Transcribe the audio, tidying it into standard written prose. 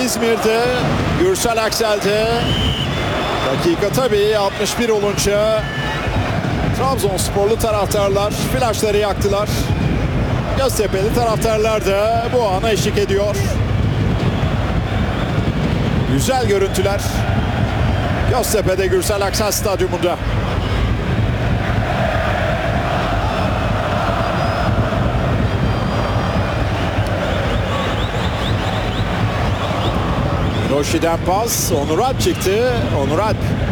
İzmir'de, Gürsel Aksel'de. Dakika tabii 61 olunca Trabzonsporlu taraftarlar flaşları yaktılar. Göztepe'li taraftarlar da bu ana eşlik ediyor. Güzel görüntüler Göztepe'de Gürsel Aksel Stadyumunda. Roşi'den pas, Onur Alp çıktı. Onur Alp